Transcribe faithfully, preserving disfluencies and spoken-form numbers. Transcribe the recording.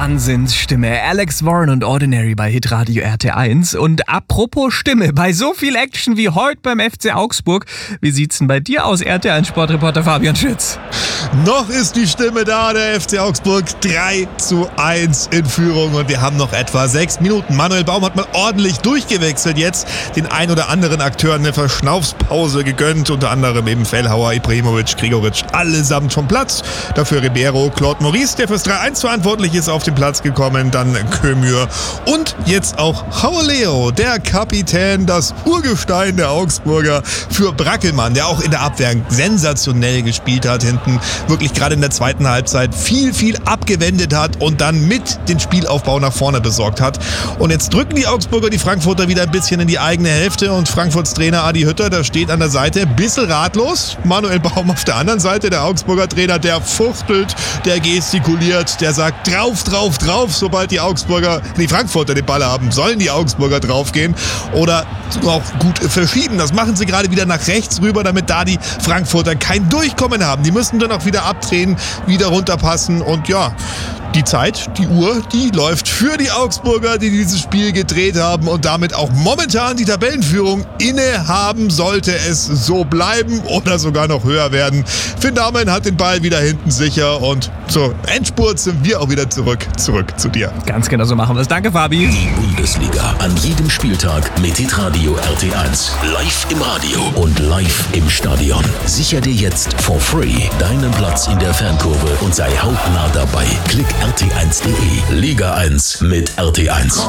Wahnsinnsstimme. Alex Warren und Ordinary bei Hitradio R T eins. Und apropos Stimme, bei so viel Action wie heute beim F C Augsburg, wie sieht's denn bei dir aus, R T eins Sportreporter Fabian Schütz? Noch ist die Stimme da, der F C Augsburg drei zu eins in Führung und wir haben noch etwa sechs Minuten. Manuel Baum hat mal ordentlich durchgewechselt jetzt, den ein oder anderen Akteur eine Verschnaufspause gegönnt, unter anderem eben Fellhauer, Ibrahimovic, Gregoritsch, allesamt vom Platz. Dafür Ribeiro, Claude Maurice, der fürs drei eins verantwortlich ist, auf den Platz gekommen, dann Kömür und jetzt auch Hauleo, der Kapitän, das Urgestein der Augsburger, für Brackelmann, der auch in der Abwehr sensationell gespielt hat, hinten wirklich gerade in der zweiten Halbzeit viel, viel abgewendet hat und dann mit den Spielaufbau nach vorne besorgt hat. Und jetzt drücken die Augsburger die Frankfurter wieder ein bisschen in die eigene Hälfte und Frankfurts Trainer Adi Hütter, der steht an der Seite, ein bisschen ratlos. Manuel Baum auf der anderen Seite, der Augsburger Trainer, der fuchtelt, der gestikuliert, der sagt drauf, drauf, drauf, sobald die Augsburger, die Frankfurter den Ball haben, sollen die Augsburger draufgehen oder auch gut verschieben. Das machen sie gerade wieder nach rechts rüber, damit da die Frankfurter kein Durchkommen haben. Die müssen dann auch wieder abdrehen, wieder runterpassen und ja, die Zeit, die Uhr, die läuft für die Augsburger, die dieses Spiel gedreht haben und damit auch momentan die Tabellenführung innehaben, sollte es so bleiben oder sogar noch höher werden. Finn Dahmen hat den Ball wieder hinten sicher und zur Endspurt sind wir auch wieder zurück, zurück zu dir. Ganz genau so machen wir es. Danke, Fabi. Die Bundesliga an jedem Spieltag mit Hitradio R T eins. Live im Radio und live im Stadion. Sicher dir jetzt for free deinen Platz in der Fankurve und sei hautnah dabei. Klick R T eins punkt de. Liga eins mit R T eins.